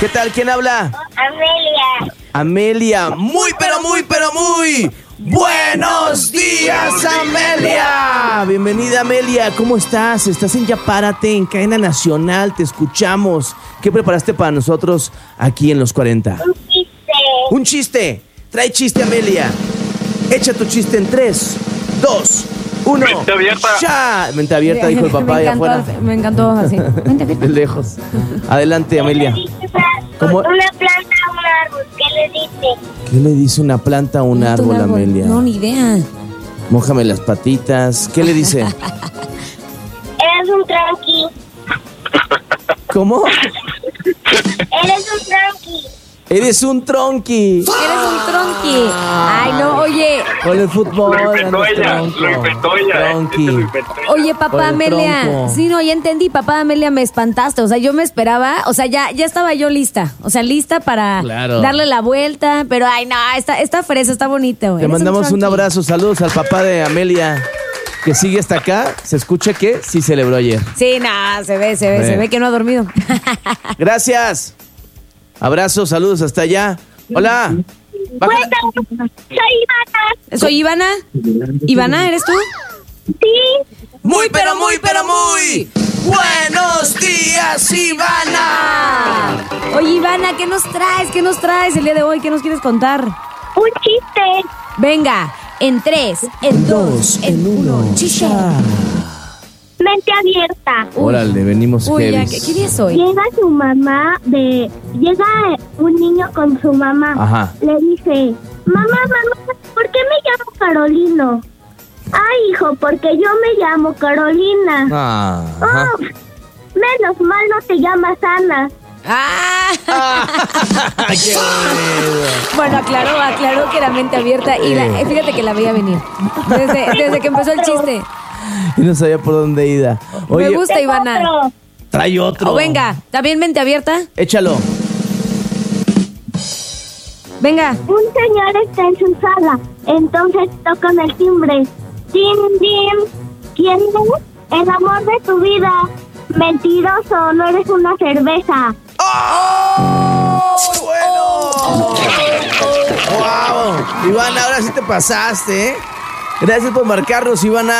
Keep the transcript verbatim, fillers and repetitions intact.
¿Qué tal? ¿Quién habla? Amelia. Amelia. Muy, pero muy, pero muy... ¡Buenos días, Amelia! Bienvenida, Amelia. ¿Cómo estás? Estás en Ya Párate, en Cadena Nacional. Te escuchamos. ¿Qué preparaste para nosotros aquí en Los cuarenta? Un chiste. ¡Un chiste! Trae chiste, Amelia. Echa tu chiste en tres, dos, uno. Mente abierta. ¡Ya! Mente abierta, dijo el papá allá afuera. Me encantó así. Mente abierta. De lejos. Adelante, Amelia. ¿Qué le dice una, ¿Cómo? una planta a un árbol? ¿Qué le dice? ¿Qué le dice una planta a un árbol, Amelia? No, ni idea. Mójame las patitas. ¿Qué le dice? Eres un tranqui. ¿Cómo? Eres un tranqui. Eres un tronqui. Eres un tronqui. Ay, no, oye. Con el fútbol. Lo inventó andas ella, tronco. lo inventó ella. Tronqui. Este lo inventó ella. Oye, Con papá el Amelia. tronco. Sí, no, ya entendí, papá Amelia, me espantaste. O sea, yo me esperaba, o sea, ya, ya estaba yo lista. O sea, lista para Claro. darle la vuelta. Pero, ay, no, esta, esta fresa está bonita, güey. Te Eres mandamos un tronqui. abrazo. Saludos al papá de Amelia, que sigue hasta acá. Se escucha que sí celebró ayer. Sí, no, se ve, se ve, Eh. se ve que no ha dormido. Gracias. Abrazos, saludos hasta allá. Hola. Bájala. Cuéntame, soy Ivana. ¿Soy Ivana? ¿Ivana, eres tú? Sí. Muy, pero muy, pero muy. Buenos días, Ivana. Oye, Ivana, ¿qué nos traes? ¿Qué nos traes el día de hoy? ¿Qué nos quieres contar? Un chiste. Venga, en tres, en dos, en uno. Chiste. Mente abierta. Uy. Órale, venimos Uy, ya, heavies. ¿qué, ¿qué día es hoy? Llega su mamá de... Llega un niño con su mamá. Ajá. Le dice, mamá, mamá, ¿por qué me llamo Carolino? Ay, hijo, porque yo me llamo Carolina. Ah, ajá. Oh, menos mal no te llamas Ana. ¡Ah! ¡Qué bonito! Bueno, aclaró, aclaró que era mente abierta y la- eh, fíjate que la veía venir. Desde, desde que empezó el chiste. Y no sabía por dónde ida. Oye, Me gusta, Tengo Ivana. otro. trae otro. O venga, ¿también mente abierta? Échalo. Venga. Un señor está en su sala, entonces tocan el timbre. ¡Tim, tim! ¿Quién es? El amor de tu vida. Mentiroso, no eres una cerveza. ¡Oh! ¡Muy bueno! ¡Wow! Ivana, ahora sí te pasaste, ¿eh? Gracias por marcarnos, Ivana.